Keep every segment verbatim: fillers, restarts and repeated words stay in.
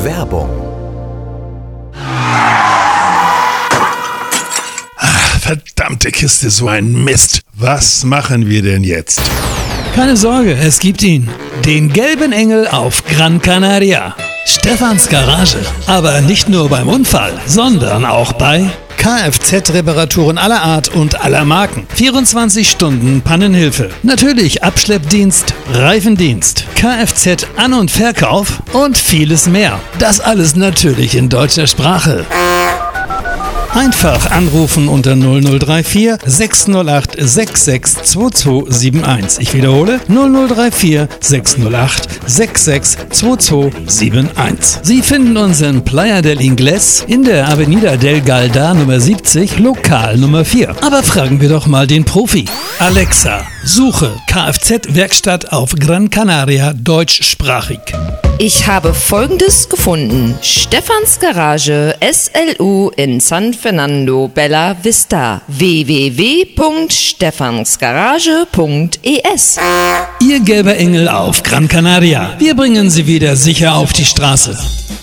Werbung. Ach, verdammte Kiste, so ein Mist. Was machen wir denn jetzt? Keine Sorge, es gibt ihn. Den gelben Engel auf Gran Canaria. Stefans Garage. Aber nicht nur beim Unfall, sondern auch bei Kfz-Reparaturen aller Art und aller Marken. vierundzwanzig Stunden Pannenhilfe. Natürlich Abschleppdienst, Reifendienst, Kfz-An- und Verkauf und vieles mehr. Das alles natürlich in deutscher Sprache. Einfach anrufen unter null null drei vier sechs null acht sechs sechs zwei zwei sieben eins. Ich wiederhole null null drei vier sechs null acht sechs sechs zwei zwei sieben eins. Sie finden uns in Playa del Ingles in der Avenida del Galda Nummer siebzig, Lokal Nummer vier. Aber fragen wir doch mal den Profi. Alexa, suche Kfz-Werkstatt auf Gran Canaria deutschsprachig. Ich habe Folgendes gefunden. Stefans Garage S L U in San Fernando Bella Vista. w w w punkt stefansgarage punkt e s. Ihr gelber Engel auf Gran Canaria. Wir bringen Sie wieder sicher auf die Straße.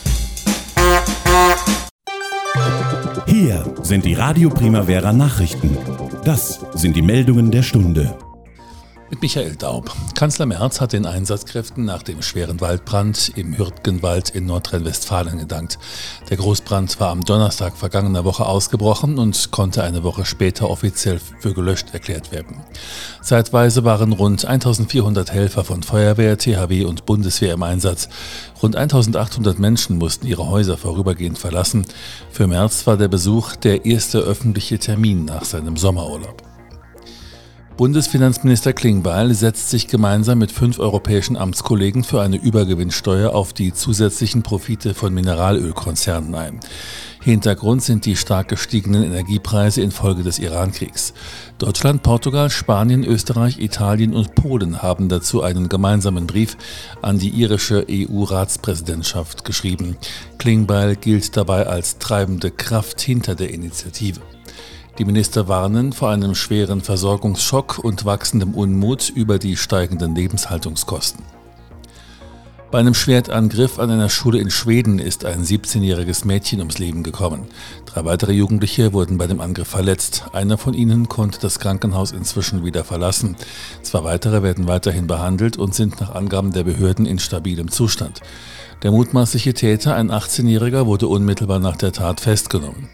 Hier sind die Radio Primavera Nachrichten. Das sind die Meldungen der Stunde. Mit Michael Daub. Kanzler Merz hat den Einsatzkräften nach dem schweren Waldbrand im Hürtgenwald in Nordrhein-Westfalen gedankt. Der Großbrand war am Donnerstag vergangener Woche ausgebrochen und konnte eine Woche später offiziell für gelöscht erklärt werden. Zeitweise waren rund eintausendvierhundert Helfer von Feuerwehr, T H W und Bundeswehr im Einsatz. Rund eintausendachthundert Menschen mussten ihre Häuser vorübergehend verlassen. Für Merz war der Besuch der erste öffentliche Termin nach seinem Sommerurlaub. Bundesfinanzminister Klingbeil setzt sich gemeinsam mit fünf europäischen Amtskollegen für eine Übergewinnsteuer auf die zusätzlichen Profite von Mineralölkonzernen ein. Hintergrund sind die stark gestiegenen Energiepreise infolge des Irankriegs. Deutschland, Portugal, Spanien, Österreich, Italien und Polen haben dazu einen gemeinsamen Brief an die irische E U-Ratspräsidentschaft geschrieben. Klingbeil gilt dabei als treibende Kraft hinter der Initiative. Die Minister warnen vor einem schweren Versorgungsschock und wachsendem Unmut über die steigenden Lebenshaltungskosten. Bei einem Schwertangriff an einer Schule in Schweden ist ein siebzehnjähriges Mädchen ums Leben gekommen. Drei weitere Jugendliche wurden bei dem Angriff verletzt. Einer von ihnen konnte das Krankenhaus inzwischen wieder verlassen. Zwei weitere werden weiterhin behandelt und sind nach Angaben der Behörden in stabilem Zustand. Der mutmaßliche Täter, ein achtzehnjähriger, wurde unmittelbar nach der Tat festgenommen.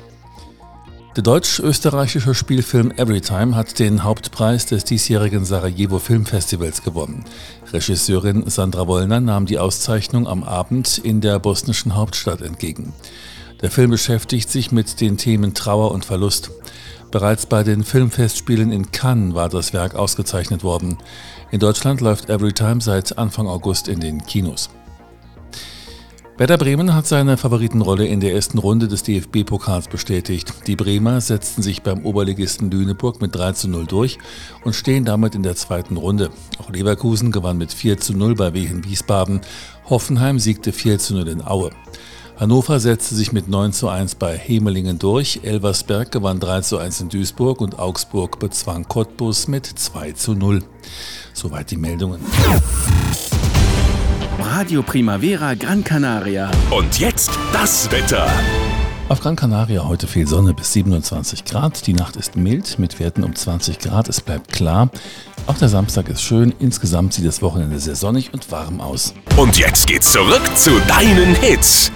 Der deutsch-österreichische Spielfilm Everytime hat den Hauptpreis des diesjährigen Sarajevo Filmfestivals gewonnen. Regisseurin Sandra Wollner nahm die Auszeichnung am Abend in der bosnischen Hauptstadt entgegen. Der Film beschäftigt sich mit den Themen Trauer und Verlust. Bereits bei den Filmfestspielen in Cannes war das Werk ausgezeichnet worden. In Deutschland läuft Everytime seit Anfang August in den Kinos. Werder Bremen hat seine Favoritenrolle in der ersten Runde des D F B-Pokals bestätigt. Die Bremer setzten sich beim Oberligisten Lüneburg mit drei zu null durch und stehen damit in der zweiten Runde. Auch Leverkusen gewann mit vier zu null bei Wehen Wiesbaden. Hoffenheim siegte vier zu null in Aue. Hannover setzte sich mit neun zu eins bei Hemelingen durch. Elversberg gewann drei zu eins in Duisburg und Augsburg bezwang Cottbus mit zwei zu null. Soweit die Meldungen. Radio Primavera Gran Canaria. Und jetzt das Wetter. Auf Gran Canaria heute viel Sonne bis siebenundzwanzig Grad. Die Nacht ist mild mit Werten um zwanzig Grad. Es bleibt klar. Auch der Samstag ist schön. Insgesamt sieht das Wochenende sehr sonnig und warm aus. Und jetzt geht's zurück zu deinen Hits.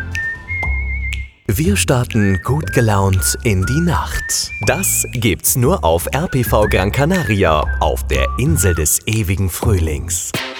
Wir starten gut gelaunt in die Nacht. Das gibt's nur auf R P V Gran Canaria, auf der Insel des ewigen Frühlings.